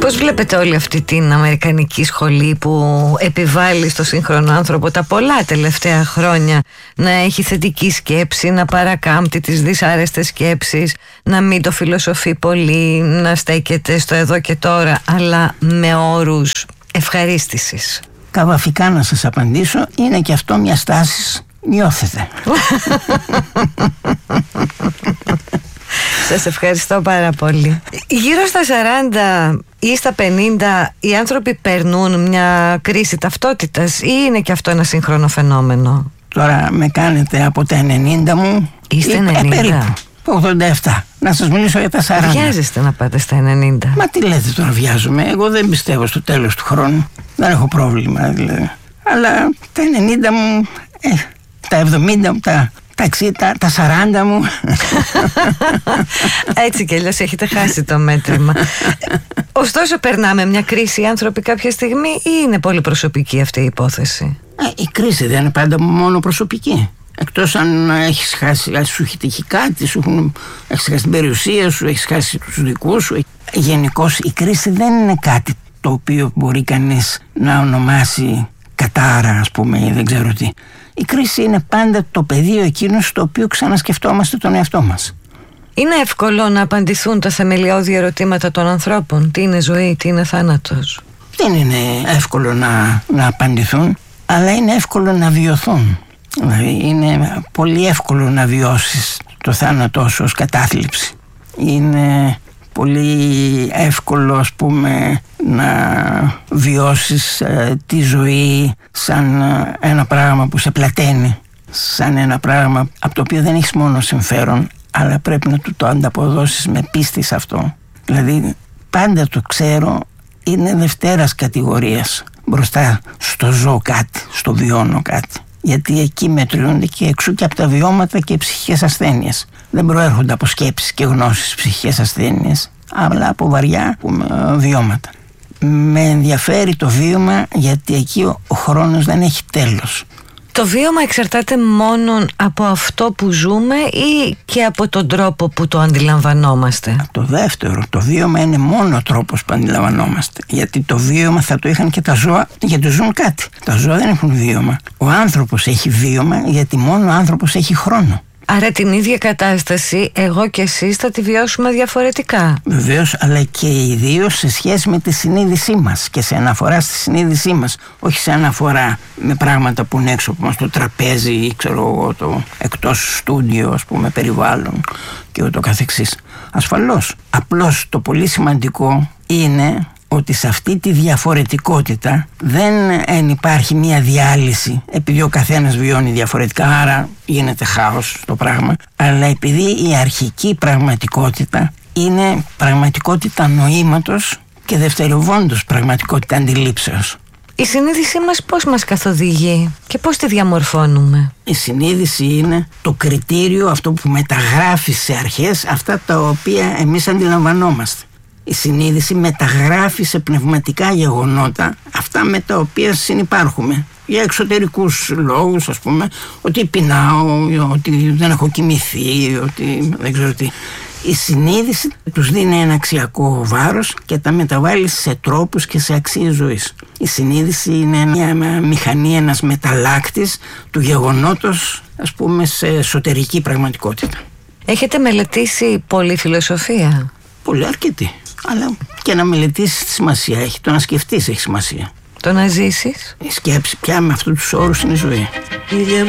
Πώς βλέπετε όλη αυτή την αμερικανική σχολή που επιβάλλει στο σύγχρονο άνθρωπο τα πολλά τελευταία χρόνια να έχει θετική σκέψη, να παρακάμπτει τις δυσάρεστες σκέψεις, να μην το φιλοσοφεί πολύ, να στέκεται στο εδώ και τώρα, αλλά με όρους ευχαρίστησης? Καβαφικά να σας απαντήσω, είναι και αυτό μια στάση νιώθετε. Σας ευχαριστώ πάρα πολύ. Γύρω στα 40 ή στα 50 οι άνθρωποι περνούν μια κρίση ταυτότητας ή είναι και αυτό ένα σύγχρονο φαινόμενο? Τώρα με κάνετε από τα 90 μου. Είστε 90? Περίπου 87. Να σας μιλήσω για τα 40. Βιάζεστε να πάτε στα 90? Μα τι λέτε τώρα, βιάζομαι? Εγώ δεν πιστεύω στο τέλος του χρόνου. Δεν έχω πρόβλημα δηλαδή. Αλλά τα 90 μου, τα 70 μου, τα 60, τα 40 μου. Έτσι κι αλλιώς έχετε χάσει το μέτρημα. Ωστόσο περνάμε μια κρίση οι άνθρωποι κάποια στιγμή ή είναι πολύ προσωπική αυτή η υπόθεση? Η κρίση δεν είναι πάντα μόνο προσωπική. Εκτός αν έχεις χάσει, σου έχει τύχει κάτι, έχεις χάσει την περιουσία σου, έχεις χάσει τους δικούς σου. Γενικώς η κρίση δεν είναι κάτι το οποίο μπορεί κανείς να ονομάσει κατάρα, ας πούμε, ή δεν ξέρω τι. Η κρίση είναι πάντα το πεδίο εκείνο στο οποίο ξανασκεφτόμαστε τον εαυτό μας. Είναι εύκολο να απαντηθούν τα θεμελιώδη ερωτήματα των ανθρώπων? Τι είναι ζωή, τι είναι θάνατος? Δεν είναι εύκολο να απαντηθούν, αλλά είναι εύκολο να βιωθούν. Δηλαδή είναι πολύ εύκολο να βιώσεις το θάνατό σου ως κατάθλιψη. Είναι πολύ εύκολο, ας πούμε, να βιώσεις τη ζωή σαν ένα πράγμα που σε πλαταίνει, σαν ένα πράγμα από το οποίο δεν έχεις μόνο συμφέρον, αλλά πρέπει να του το ανταποδώσεις με πίστη σε αυτό. Δηλαδή πάντα το ξέρω είναι δευτέρας κατηγορίας μπροστά στο ζω κάτι, στο βιώνω κάτι. Γιατί εκεί μετριούνται και εξού και από τα βιώματα και οι ψυχικές ασθένειες. Δεν προέρχονται από σκέψεις και γνώσεις ψυχικές ασθένειες, αλλά από βαριά βιώματα. Με ενδιαφέρει το βίωμα γιατί εκεί ο χρόνος δεν έχει τέλος. Το βίωμα εξαρτάται μόνο από αυτό που ζούμε ή και από τον τρόπο που το αντιλαμβανόμαστε? Το δεύτερο, το βίωμα είναι μόνο ο τρόπος που αντιλαμβανόμαστε. Γιατί το βίωμα θα το είχαν και τα ζώα, γιατί ζουν κάτι. Τα ζώα δεν έχουν βίωμα. Ο άνθρωπος έχει βίωμα γιατί μόνο ο άνθρωπος έχει χρόνο. Άρα την ίδια κατάσταση εγώ και εσείς θα τη βιώσουμε διαφορετικά. Βεβαίως, αλλά και οι δύο σε σχέση με τη συνείδησή μας και σε αναφορά στη συνείδησή μας, όχι σε αναφορά με πράγματα που είναι έξω από μας, το τραπέζι ή ξέρω εγώ, το εκτός στούντιο, ας πούμε, περιβάλλον και ούτω καθεξής. Ασφαλώς, απλώς το πολύ σημαντικό είναι ότι σε αυτή τη διαφορετικότητα δεν υπάρχει μια διάλυση επειδή ο καθένας βιώνει διαφορετικά, άρα γίνεται χάος το πράγμα, αλλά επειδή η αρχική πραγματικότητα είναι πραγματικότητα νοήματος και δευτεροβόντως πραγματικότητα αντιλήψεως. Η συνείδησή μας πώς μας καθοδηγεί και πώς τη διαμορφώνουμε? Η συνείδηση είναι το κριτήριο, αυτό που μεταγράφει σε αρχές αυτά τα οποία εμείς αντιλαμβανόμαστε. Η συνείδηση μεταγράφει σε πνευματικά γεγονότα αυτά με τα οποία συνυπάρχουμε. Για εξωτερικούς λόγους, ας πούμε, ότι πεινάω, ότι δεν έχω κοιμηθεί, ότι δεν ξέρω τι. Η συνείδηση τους δίνει ένα αξιακό βάρος και τα μεταβάλλει σε τρόπους και σε αξίες ζωής. Η συνείδηση είναι μια μηχανή, ένας μεταλλάκτης του γεγονότος, ας πούμε, σε εσωτερική πραγματικότητα. Έχετε μελετήσει πολύ φιλοσοφία? Πολύ, αρκετή. Αλλά και να μελετήσεις τι σημασία έχει. Το να σκεφτείς έχει σημασία. Το να ζήσεις? Η σκέψη πια με αυτούς τους όρους είναι η ζωή.